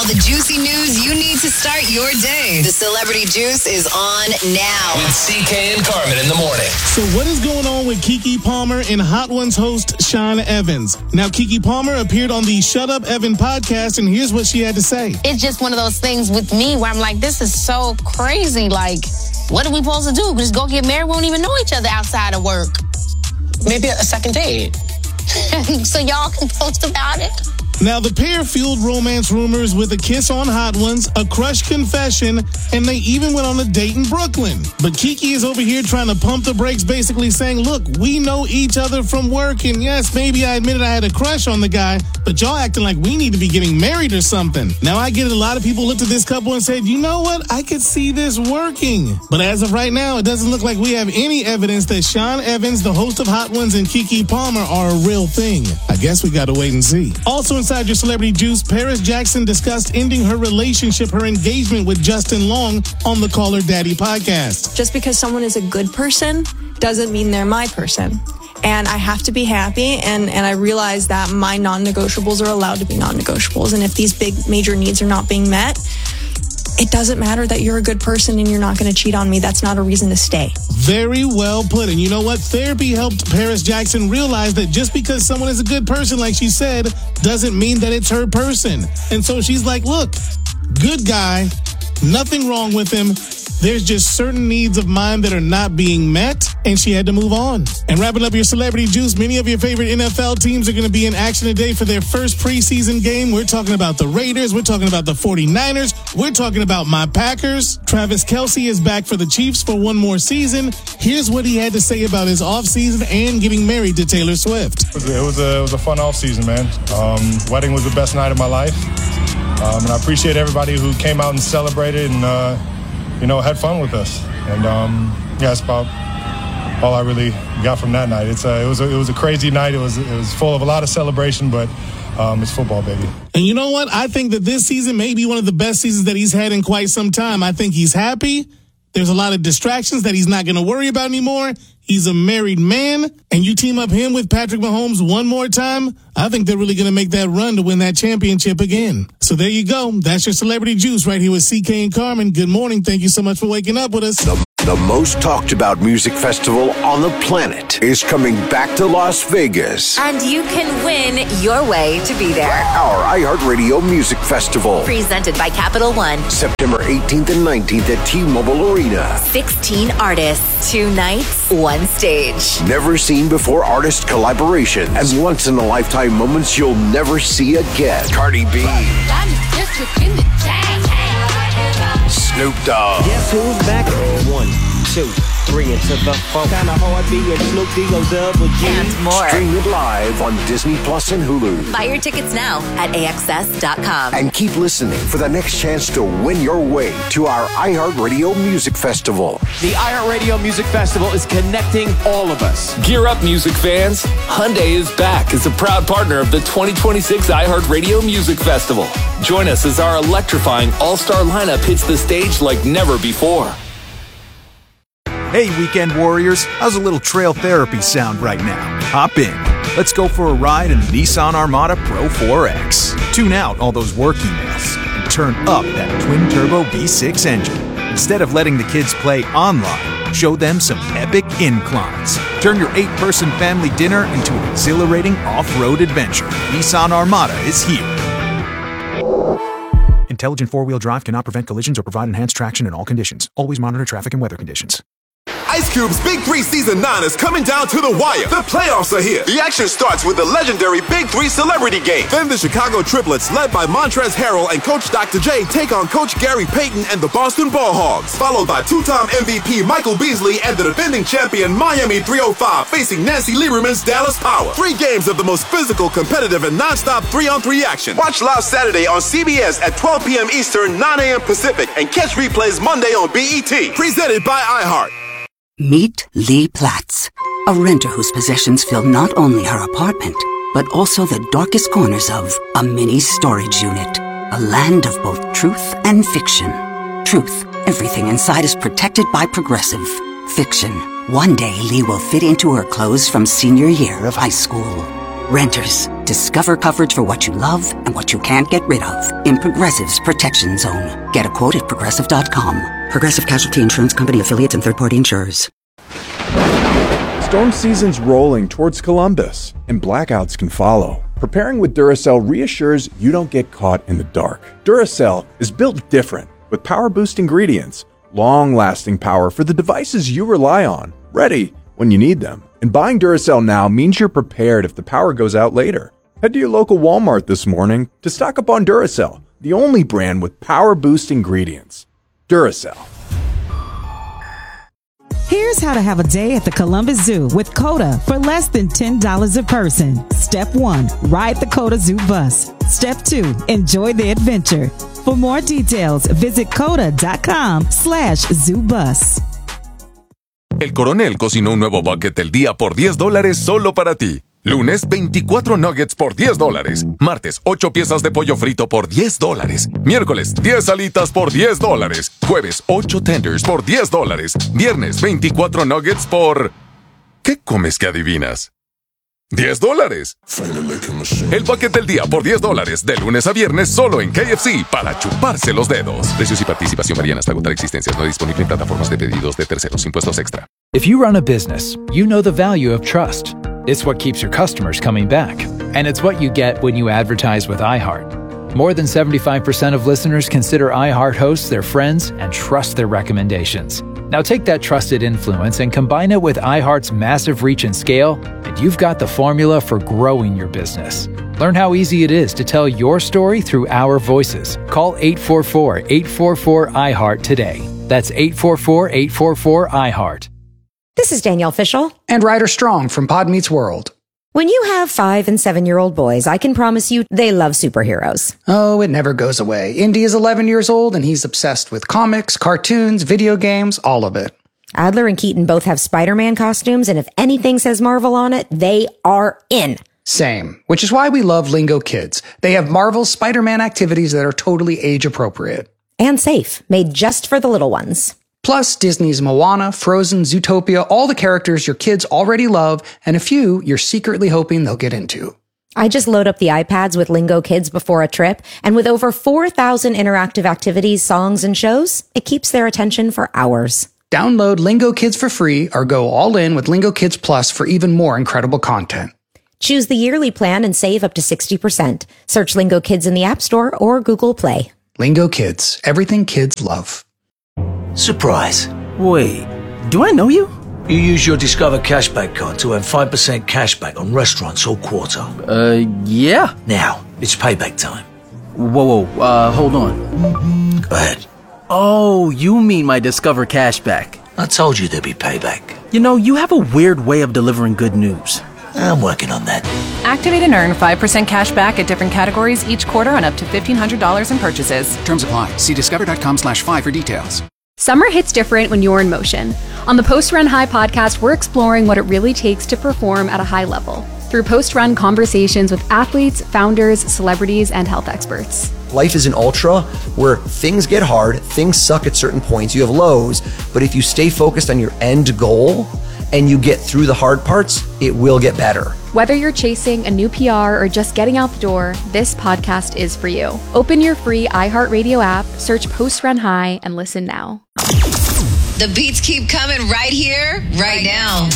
the juicy news you need to start your day. The Celebrity Juice is on now. With CK and Carmen in the morning. So what is going on with Keke Palmer and Hot Ones host Sean Evans? Now, Keke Palmer appeared on the Shut Up Evan podcast, and here's what she had to say. It's just one of those things with me where I'm like, this is so crazy. Like, what are we supposed to do? Just go get married? We don't even know each other outside of work. Maybe a second date. So y'all can post about it? Now, the pair fueled romance rumors with a kiss on Hot Ones, a crush confession, and they even went on a date in Brooklyn. But Keke is over here trying to pump the brakes, basically saying, look, we know each other from work, and yes, maybe I admitted I had a crush on the guy, but y'all acting like we need to be getting married or something. Now, I get it. A lot of people looked at this couple and said, you know what? I could see this working. But as of right now, it doesn't look like we have any evidence that Sean Evans, the host of Hot Ones, and Keke Palmer are a real thing. I guess we got to wait and see. Also inside your Celebrity Juice, Paris Jackson discussed ending her relationship, her engagement with Justin Long on the Call Her Daddy podcast. Just because someone is a good person doesn't mean they're my person. And I have to be happy, and I realize that my non-negotiables are allowed to be non-negotiables. And if these big major needs are not being met, it doesn't matter that you're a good person and you're not going to cheat on me. That's not a reason to stay. Very well put. And you know what? Therapy helped Paris Jackson realize that just because someone is a good person, like she said, doesn't mean that it's her person. And so she's like, look, good guy, nothing wrong with him. There's just certain needs of mine that are not being met, and she had to move on. And wrapping up your Celebrity Juice, many of your favorite NFL teams are going to be in action today for their first preseason game. We're talking about the Raiders. We're talking about the 49ers. We're talking about my Packers. Travis Kelce is back for the Chiefs for one more season. Here's what he had to say about his offseason and getting married to Taylor Swift. It was a fun offseason, man. Wedding was the best night of my life. And I appreciate everybody who came out and celebrated and, had fun with us. And, that's about all I really got from that night. It was a crazy night. It was full of a lot of celebration, but it's football, baby. And you know what? I think that this season may be one of the best seasons that he's had in quite some time. I think he's happy. There's a lot of distractions that he's not going to worry about anymore. He's a married man, and you team up him with Patrick Mahomes one more time, I think they're really going to make that run to win that championship again. So there you go. That's your Celebrity Juice right here with CK and Carmen. Good morning. Thank you so much for waking up with us. The most talked about music festival on the planet is coming back to Las Vegas. And you can win your way to be there. Our iHeartRadio Music Festival. Presented by Capital One. September 18th and 19th at T-Mobile Arena. 16 artists, 2 nights, 1 stage. Never seen before artist collaborations and once in a lifetime moments you'll never see again. Cardi B. Snoop Dogg. Guess who's back? 1, 2, 3 into the 4. Kinda hard being Snoop D-O-Double G. And more. Stream it live on Disney Plus and Hulu. Buy your tickets now at AXS.com. And keep listening for the next chance to win your way to our iHeartRadio Music Festival. The iHeartRadio Music Festival is connecting all of us. Gear up, music fans. Hyundai is back as a proud partner of the 2026 iHeartRadio Music Festival. Join us as our electrifying all-star lineup hits the stage like never before. Hey, Weekend Warriors, how's a little trail therapy sound right now? Hop in. Let's go for a ride in the Nissan Armada Pro 4X. Tune out all those work emails and turn up that twin-turbo V6 engine. Instead of letting the kids play online, show them some epic inclines. Turn your 8-person family dinner into an exhilarating off-road adventure. Nissan Armada is here. Intelligent four-wheel drive cannot prevent collisions or provide enhanced traction in all conditions. Always monitor traffic and weather conditions. Ice Cube's Big 3 Season 9 is coming down to the wire. The playoffs are here. The action starts with the legendary Big 3 Celebrity Game. Then the Chicago Triplets, led by Montrezl Harrell and Coach Dr. J, take on Coach Gary Payton and the Boston Ball Hogs. Followed by two-time MVP Michael Beasley and the defending champion Miami 305 facing Nancy Lieberman's Dallas Power. 3 games of the most physical, competitive, and non-stop 3-on-3 action. Watch live Saturday on CBS at 12 p.m. Eastern, 9 a.m. Pacific, and catch replays Monday on BET. Presented by iHeart. Meet Lee Platts, a renter whose possessions fill not only her apartment, but also the darkest corners of a mini storage unit. A land of both truth and fiction. Truth, everything inside is protected by Progressive. Fiction, one day Lee will fit into her clothes from senior year of high school. Renters, discover coverage for what you love and what you can't get rid of in Progressive's Protection Zone. Get a quote at Progressive.com. Progressive Casualty Insurance Company, affiliates, and third-party insurers. Storm season's rolling towards Columbus, and blackouts can follow. Preparing with Duracell reassures you don't get caught in the dark. Duracell is built different, with power-boost ingredients, long-lasting power for the devices you rely on, ready when you need them. And buying Duracell now means you're prepared if the power goes out later. Head to your local Walmart this morning to stock up on Duracell, the only brand with power-boost ingredients. Duracell. Here's how to have a day at the Columbus Zoo with COTA for less than $10 a person. Step 1, ride the COTA Zoo bus. Step 2, enjoy the adventure. For more details, visit COTA.com/zoobus. El Coronel cocinó un nuevo bucket del día por $10 solo para ti. Lunes, 24 nuggets por $10. Martes, 8 piezas de pollo frito por $10. Miércoles, 10 alitas por $10. Jueves, 8 tenders por $10. Viernes, 24 nuggets por... ¿Qué comes que adivinas? $10. El bucket del día por $10 de lunes a viernes solo en KFC para chuparse los dedos. Precios y participación varían hasta agotar existencias. No disponible en plataformas de pedidos de terceros. Impuestos extra. If you run a business, you know the value of trust. It's what keeps your customers coming back. And it's what you get when you advertise with iHeart. More than 75% of listeners consider iHeart hosts their friends and trust their recommendations. Now take that trusted influence and combine it with iHeart's massive reach and scale, and you've got the formula for growing your business. Learn how easy it is to tell your story through our voices. Call 844-844-iHeart today. That's 844-844-iHeart. This is Danielle Fishel. And Ryder Strong from Pod Meets World. When you have 5- and 7-year-old boys, I can promise you they love superheroes. Oh, it never goes away. Indy is 11 years old, and he's obsessed with comics, cartoons, video games, all of it. Adler and Keaton both have Spider-Man costumes, and if anything says Marvel on it, they are in. Same, which is why we love Lingo Kids. They have Marvel's Spider-Man activities that are totally age-appropriate. And safe, made just for the little ones. Plus, Disney's Moana, Frozen, Zootopia, all the characters your kids already love, and a few you're secretly hoping they'll get into. I just load up the iPads with Lingo Kids before a trip, and with over 4,000 interactive activities, songs, and shows, it keeps their attention for hours. Download Lingo Kids for free or go all in with Lingo Kids Plus for even more incredible content. Choose the yearly plan and save up to 60%. Search Lingo Kids in the App Store or Google Play. Lingo Kids, everything kids love. Surprise. Wait, do I know you? You use your Discover Cashback card to earn 5% cashback on restaurants all quarter. Yeah. Now, it's payback time. Whoa, hold on. Go ahead. Oh, you mean my Discover Cashback. I told you there'd be payback. You know, you have a weird way of delivering good news. I'm working on that. Activate and earn 5% cash back at different categories each quarter on up to $1,500 in purchases. Terms apply. See discover.com/5 for details. Summer hits different when you're in motion. On the Post Run High podcast, we're exploring what it really takes to perform at a high level through post-run conversations with athletes, founders, celebrities, and health experts. Life is an ultra where things get hard, things suck at certain points, you have lows, but if you stay focused on your end goal and you get through the hard parts, it will get better. Whether you're chasing a new PR or just getting out the door, this podcast is for you. Open your free iHeartRadio app, search Post Run High, and listen now. The beats keep coming right here, right now.